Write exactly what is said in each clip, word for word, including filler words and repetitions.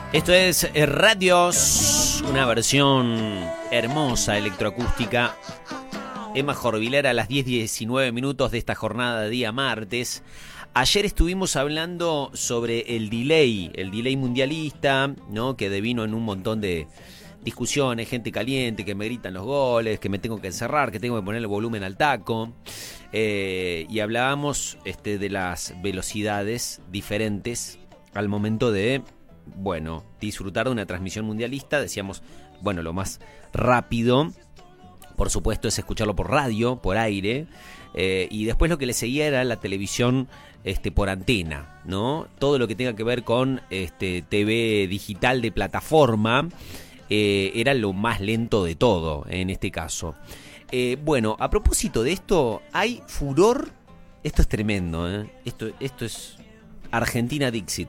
Esto es eh, Radios, una versión hermosa electroacústica. Emma Jorviler a las diez diecinueve minutos de esta jornada de día martes. Ayer estuvimos hablando sobre el delay, el delay mundialista, ¿no? Que devino en un montón de discusiones, gente caliente, que me gritan los goles, que me tengo que encerrar, que tengo que poner el volumen al taco. Eh, y hablábamos este, de las velocidades diferentes al momento de, bueno, disfrutar de una transmisión mundialista. Decíamos, bueno, lo más rápido, por supuesto, es escucharlo por radio, por aire. Eh, y después lo que le seguía era la televisión este, por antena, ¿no? Todo lo que tenga que ver con este, T V digital de plataforma eh, era lo más lento de todo, en este caso. Eh, bueno, a propósito de esto, hay furor. Esto es tremendo, ¿eh? Esto, esto es Argentina Dixit.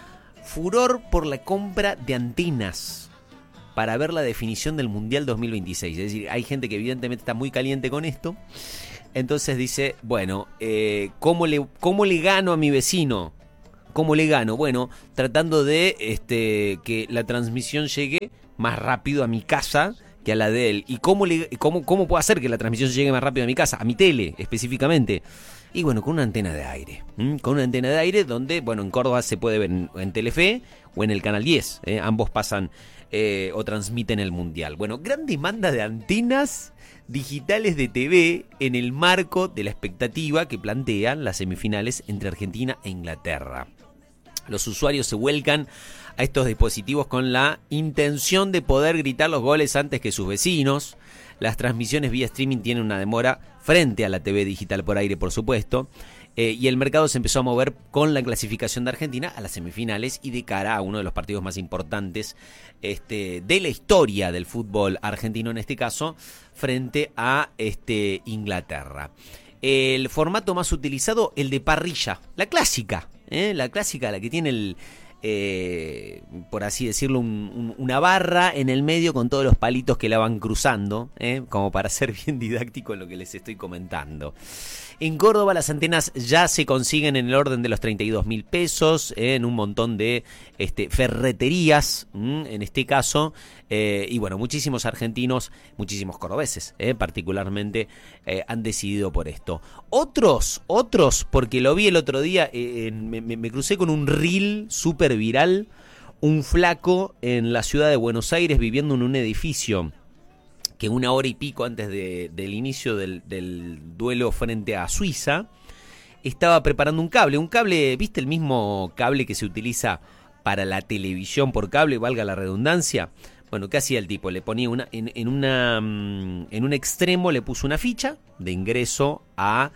Furor por la compra de antenas para ver la definición del Mundial dos mil veintiséis. Es decir, hay gente que evidentemente está muy caliente con esto. Entonces dice, bueno, eh, ¿cómo le, cómo le gano a mi vecino? ¿Cómo le gano? Bueno, tratando de este, que la transmisión llegue más rápido a mi casa que a la de él. ¿Y cómo, le, cómo, cómo puedo hacer que la transmisión llegue más rápido a mi casa? A mi tele, específicamente. Y bueno, con una antena de aire. ¿m? Con una antena de aire donde, bueno, en Córdoba se puede ver en, en Telefe o en el Canal diez. ¿eh? Ambos pasan eh, o transmiten el Mundial. Bueno, gran demanda de antenas digitales de T V en el marco de la expectativa que plantean las semifinales entre Argentina e Inglaterra. Los usuarios se vuelcan a estos dispositivos con la intención de poder gritar los goles antes que sus vecinos. Las transmisiones vía streaming tienen una demora frente a la T V digital por aire, por supuesto. Eh, y el mercado se empezó a mover con la clasificación de Argentina a las semifinales y de cara a uno de los partidos más importantes este, de la historia del fútbol argentino, en este caso, frente a este, Inglaterra. El formato más utilizado, el de parrilla, la clásica, ¿eh? la clásica, la que tiene el... Eh, por así decirlo, un, un, una barra en el medio con todos los palitos que la van cruzando, ¿eh? como para ser bien didáctico en lo que les estoy comentando. En Córdoba las antenas ya se consiguen en el orden de los treinta y dos mil pesos, ¿eh? en un montón de este, ferreterías, ¿m? en este caso, eh, y bueno, muchísimos argentinos, muchísimos cordobeses, ¿eh? particularmente, eh, han decidido por esto. Otros, otros, porque lo vi el otro día, eh, me, me, me crucé con un reel súper viral, un flaco en la ciudad de Buenos Aires viviendo en un edificio que una hora y pico antes de, del inicio del, del duelo frente a Suiza, estaba preparando un cable, un cable, ¿viste el mismo cable que se utiliza para la televisión por cable, valga la redundancia? Bueno, ¿qué hacía el tipo? Le ponía una, en, en, una, en un extremo le puso una ficha de ingreso a,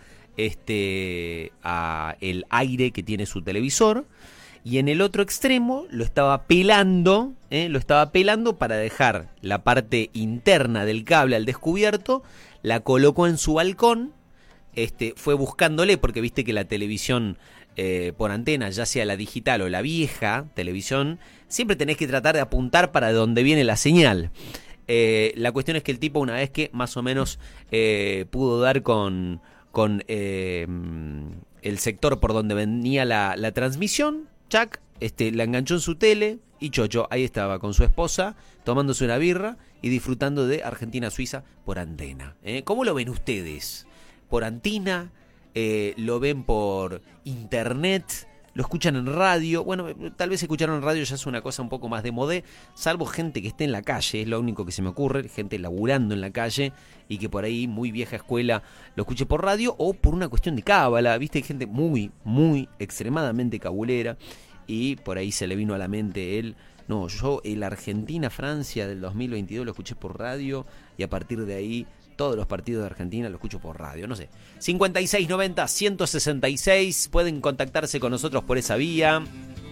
este, a el aire que tiene su televisor, y en el otro extremo lo estaba pelando, ¿eh? lo estaba pelando para dejar la parte interna del cable al descubierto, la colocó en su balcón, este, fue buscándole, porque viste que la televisión eh, por antena, ya sea la digital o la vieja televisión, siempre tenés que tratar de apuntar para donde viene la señal. Eh, la cuestión es que el tipo, una vez que más o menos eh, pudo dar con, con eh, el sector por donde venía la, la transmisión, Chuck, este, la enganchó en su tele y chocho, ahí estaba con su esposa tomándose una birra y disfrutando de Argentina-Suiza por antena. ¿eh? ¿Cómo lo ven ustedes? ¿Por antena? Eh, ¿Lo ven por internet? ¿Lo escuchan en radio? Bueno, tal vez escucharon en radio ya es una cosa un poco más de modé, salvo gente que esté en la calle, es lo único que se me ocurre, gente laburando en la calle y que por ahí, muy vieja escuela, lo escuche por radio o por una cuestión de cábala, viste, hay gente muy, muy, extremadamente cabulera y por ahí se le vino a la mente el, no, yo el Argentina-Francia del dos mil veintidós lo escuché por radio y a partir de ahí todos los partidos de Argentina lo escucho por radio, no sé. cincuenta y seis noventa, ciento sesenta y seis, pueden contactarse con nosotros por esa vía,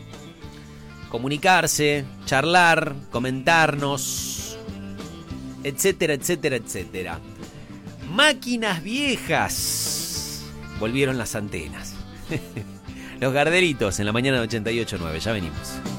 comunicarse, charlar, comentarnos, etcétera, etcétera, etcétera. Máquinas viejas, volvieron las antenas. Los Gardelitos en la mañana de ochenta y ocho nueve, ya venimos.